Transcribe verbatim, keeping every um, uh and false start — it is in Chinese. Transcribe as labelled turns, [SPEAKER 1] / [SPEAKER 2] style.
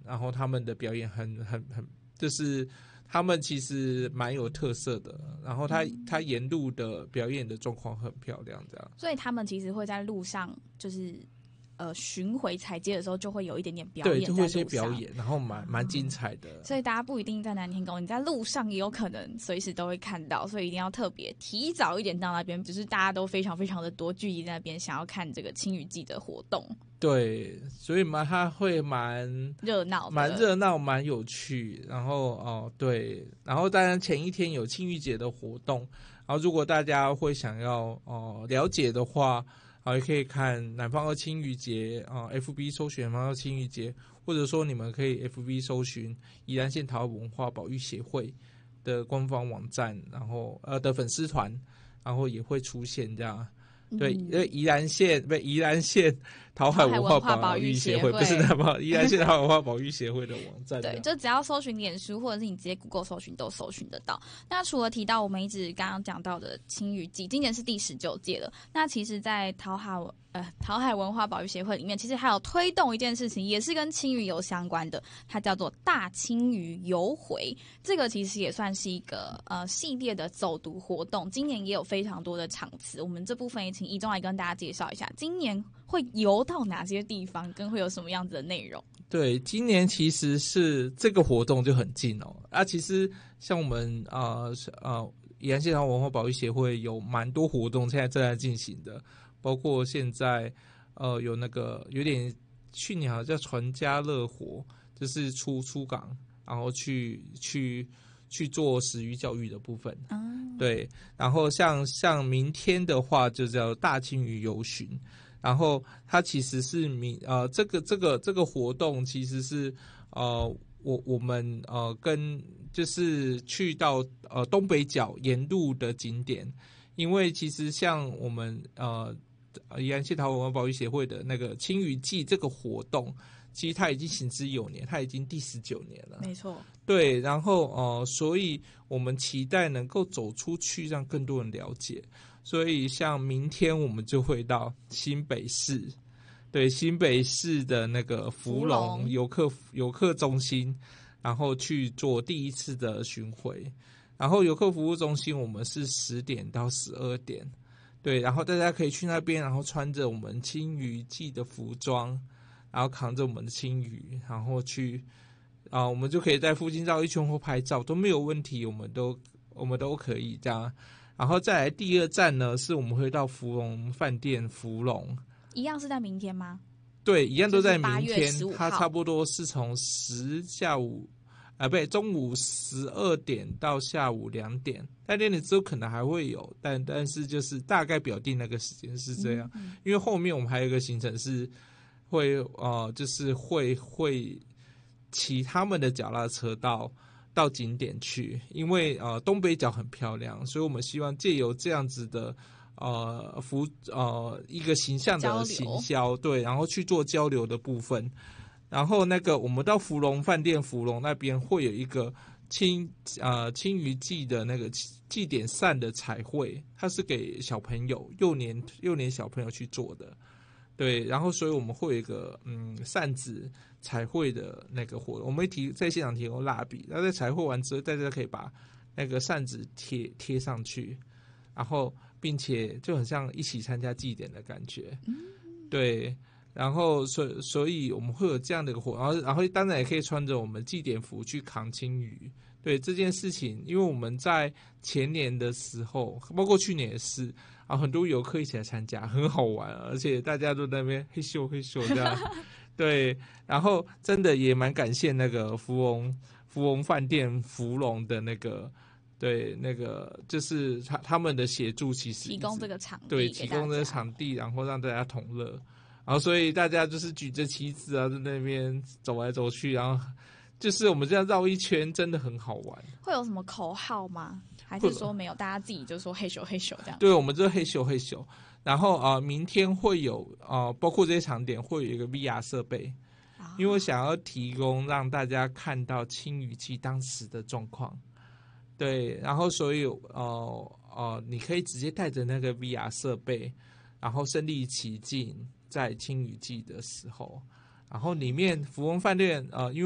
[SPEAKER 1] 然后他们的表演很很很就是他们其实蛮有特色的，然后他、嗯、他沿路的表演的状况很漂亮，这样。
[SPEAKER 2] 所以他们其实会在路上就是呃巡回踩街的时候就会有一点点表演在路上，
[SPEAKER 1] 对，就会一些表演，然后蛮蛮、嗯、精彩的。
[SPEAKER 2] 所以大家不一定在南天宫，你在路上也有可能随时都会看到，所以一定要特别提早一点到那边，只是大家都非常非常的多聚集在那边，想要看这个青雨季的活动。
[SPEAKER 1] 对，所以嘛，它会蛮
[SPEAKER 2] 热闹，
[SPEAKER 1] 蛮热闹，蛮有趣。然后哦，对，然后当然前一天有青雨节的活动，然后如果大家会想要哦、呃、了解的话，啊，也可以看南方二青雨节啊、呃、，F B 搜寻南方二青雨节，或者说你们可以 F B 搜寻宜兰县桃文化保育协会的官方网站，然后呃的粉丝团，然后也会出现这样。对，因为宜兰县不是宜兰县桃海文化保育协会，不是那么宜兰县桃海文化保育协会的网站。
[SPEAKER 2] 对，就只要搜寻脸书，或者是你直接 Google 搜寻都搜寻得到。那除了提到我们一直刚刚讲到的青雨季，今年是第十九届了。那其实，在桃海呃桃海文化保育协会里面，其实还有推动一件事情，也是跟青鱼有相关的，它叫做大青鱼游回。这个其实也算是一个呃系列的走读活动，今年也有非常多的场次。我们这部分也请一中来跟大家介绍一下，今年会游到哪些地方，跟会有什么样子的内容。
[SPEAKER 1] 对，今年其实是这个活动就很近哦。啊，其实像我们呃呃宜兰县桃文化保育协会有蛮多活动现在正在进行的，包括现在呃有那个有点去年好像叫传家乐活，就是出出港，然后去去去做食鱼教育的部分。嗯，对。然后像像明天的话，就叫大青鱼游巡。然后它其实是明呃这个这个这个活动其实是呃我我们呃跟就是去到呃东北角沿路的景点，因为其实像我们呃宜兰县桃文化保育协会的那个青鱼季这个活动，其实它已经行之有年，它已经第十九年了。
[SPEAKER 2] 没错，
[SPEAKER 1] 对，然后呃，所以我们期待能够走出去，让更多人了解。所以像明天我们就会到新北市，对，新北市的那个福隆游客游客中心，然后去做第一次的巡回。然后游客服务中心我们是十点到十二点，对，然后大家可以去那边，然后穿着我们青鱼季的服装，然后扛着我们的青鱼，然后去啊、呃，我们就可以在附近绕一圈或拍照都没有问题，我们都我们都可以这样。然后再来第二站呢，是我们会到福隆饭店福隆，
[SPEAKER 2] 一样是在明天吗？
[SPEAKER 1] 对，一样都在明天，
[SPEAKER 2] 就是
[SPEAKER 1] 它差不多是从十下午啊，不对，中午十二点到下午两点，但两点之后可能还会有，但但是就是大概表定那个时间是这样，嗯嗯，因为后面我们还有一个行程是会呃，就是会会骑他们的脚踏车到。到景点去，因为呃东北角很漂亮，所以我们希望借由这样子的呃服呃一个形象的行销，对，然后去做交流的部分。然后那个我们到福隆饭店福隆那边会有一个青呃青鱼季的那个祭典扇的彩绘，它是给小朋友幼年幼年小朋友去做的。对，然后所以我们会有一个嗯扇子彩绘的那个活动，我们会提在现场提供蜡笔，然后在彩绘完之后，大家可以把那个扇子贴贴上去，然后并且就很像一起参加祭典的感觉。嗯，对，然后所所以我们会有这样的一个活动，然后然后当然也可以穿着我们祭典服去扛青鱼。对这件事情，因为我们在前年的时候，包括去年也是啊，很多游客一起来参加，很好玩，而且大家都在那边嘿咻嘿咻这样。对，然后真的也蛮感谢那个福隆福隆饭店福隆的那个，对，那个就是他他们的协助，其实
[SPEAKER 2] 提供这个场地，
[SPEAKER 1] 对，提供这个场地，然后让大家同乐，然后所以大家就是举着旗子啊，在那边走来走去，然后。就是我们这样绕一圈，真的很好玩。
[SPEAKER 2] 会有什么口号吗？还是说没有？大家自己就说嘿咻嘿咻这样？
[SPEAKER 1] 对，我们就嘿咻嘿咻。然后啊、呃，明天会有呃，包括这些场点会有一个 V R 设备，啊、因为我想要提供让大家看到青鱼季当时的状况。对，然后所以呃呃，你可以直接带着那个 V R 设备，然后身临其境在青鱼季的时候，然后里面福隆饭店呃，因为